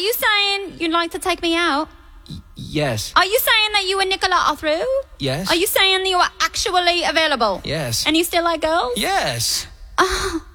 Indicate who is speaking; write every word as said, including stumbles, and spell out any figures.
Speaker 1: you saying you'd like to take me out?
Speaker 2: Y- yes.
Speaker 1: Are you saying that you and Nicola are through?
Speaker 2: Yes.
Speaker 1: Are you saying that you are actually available?
Speaker 2: Yes.
Speaker 1: And you still like girls?
Speaker 2: Yes.
Speaker 1: Oh,